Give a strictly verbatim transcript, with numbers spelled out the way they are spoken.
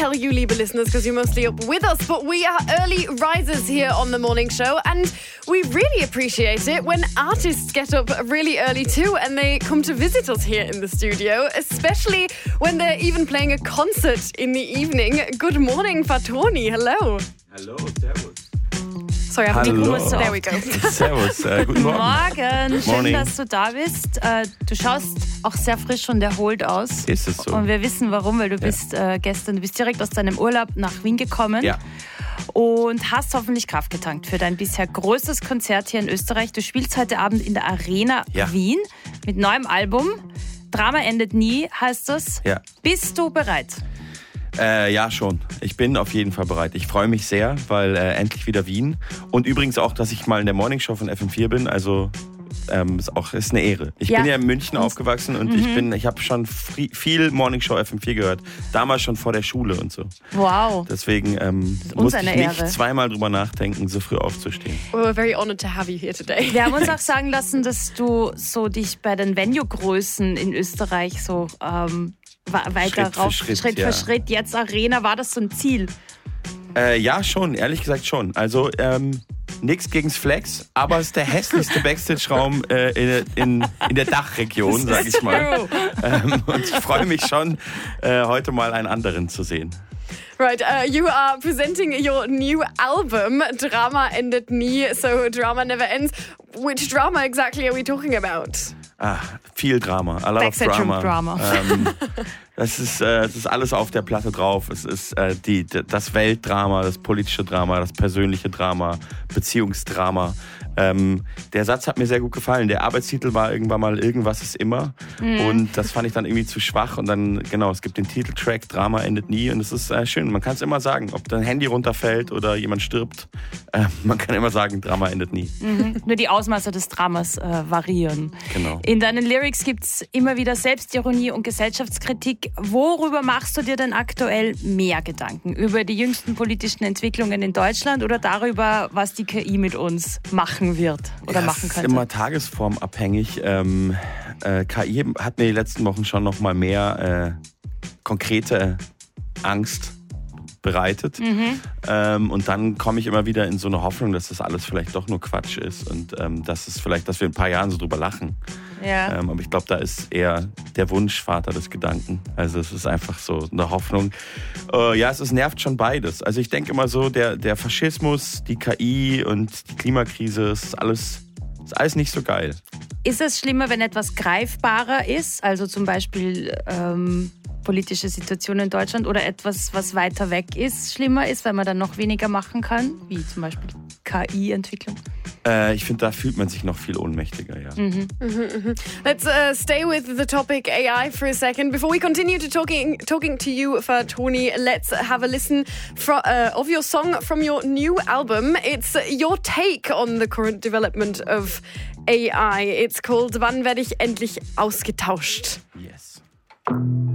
tell you, liebe listeners, because you're mostly up with us, but we are early risers here on the morning show, and we really appreciate it when artists get up really early too and they come to visit us here in the studio, especially when they're even playing a concert in the evening. Good morning, Fatoni. Hello. Hallo, servus. Sorry, I have to Hallo. There we go. Servus, äh, guten Morgen. Morgen, schön, Morning. dass du da bist. Äh, du schaust auch sehr frisch und erholt aus. Ist es so? Und wir wissen warum, weil du Ja. bist äh, gestern, du bist direkt aus deinem Urlaub nach Wien gekommen. Ja. Und hast hoffentlich Kraft getankt für dein bisher größtes Konzert hier in Österreich. Du spielst heute Abend in der Arena Ja. Wien mit neuem Album. Drama endet nie, heißt das. Ja. Bist du bereit? Äh, ja, schon. Ich bin auf jeden Fall bereit. Ich freue mich sehr, weil äh, endlich wieder Wien. Und übrigens auch, dass ich mal in der Morningshow von F M vier bin. Also ähm, ist auch ist eine Ehre. Ich Ja. bin ja in München aufgewachsen und ich bin, ich habe schon fri- viel Morningshow F M vier gehört. Damals schon vor der Schule und so. Wow. Deswegen ähm, uns musste ich eine nicht Ehre. zweimal drüber nachdenken, so früh aufzustehen. We're very honored to have you here today. Wir haben uns auch sagen lassen, dass du so dich bei den Venue-Größen in Österreich so ähm, wa- weiter Schritt für rauf, Schritt, Schritt ja. für Schritt. Jetzt Arena, war das so ein Ziel? Äh, ja, schon, ehrlich gesagt schon. Also ähm, nichts gegens Flex, aber es ist der hässlichste Backstage-Raum äh, in, in, in der Dachregion, sag ich mal. Ähm, und ich freue mich schon, äh, heute mal einen anderen zu sehen. Right, uh, you are presenting your new album, Drama Endet Nie, so Drama Never Ends. Which drama exactly are we talking about? Ah, viel Drama, a lot of Backstage Room Drama. Drama. Ähm, das, ist, äh, das ist alles auf der Platte drauf. Es ist äh, die, das Weltdrama, das politische Drama, das persönliche Drama, Beziehungsdrama. Ähm, der Satz hat mir sehr gut gefallen. Der Arbeitstitel war irgendwann mal Irgendwas ist immer. Mhm. Und das fand ich dann irgendwie zu schwach. Und dann, genau, es gibt den Titeltrack Drama endet nie. Und es ist äh, schön. Man kann es immer sagen, ob dein Handy runterfällt oder jemand stirbt. Äh, man kann immer sagen, Drama endet nie. Mhm. Nur die Ausmaße des Dramas äh, variieren. Genau. In deinen Lyrics gibt es immer wieder Selbstironie und Gesellschaftskritik. Worüber machst du dir denn aktuell mehr Gedanken? Über die jüngsten politischen Entwicklungen in Deutschland oder darüber, was die K I mit uns machen wird oder ja, machen es ist könnte? immer tagesformabhängig. Ähm, äh, K I hat mir die letzten Wochen schon noch mal mehr äh, konkrete Angst bereitet. Mhm. Ähm, und dann komme ich immer wieder in so eine Hoffnung, dass das alles vielleicht doch nur Quatsch ist und ähm, dass es vielleicht, dass wir in ein paar Jahren so drüber lachen. Ja. Ähm, aber ich glaube, da ist eher der Wunsch Vater des Gedanken. Also es ist einfach so eine Hoffnung. Äh, ja, es, es nervt schon beides. Also ich denke immer so, der, der Faschismus, die K I und die Klimakrise, es ist alles, ist alles nicht so geil. Ist es schlimmer, wenn etwas greifbarer ist, also zum Beispiel ähm, politische Situation in Deutschland, oder etwas, was weiter weg ist, schlimmer ist, weil man dann noch weniger machen kann, wie zum Beispiel K I-Entwicklung? Äh, ich finde, da fühlt man sich noch viel ohnmächtiger, ja. Mhm. Let's uh, stay with the topic A I for a second. Before we continue to talking talking to you, Fatoni, let's have a listen fro- uh, of your song from your new album. It's your take on the current development of A I. It's called Wann werde ich endlich ausgetauscht? Yes.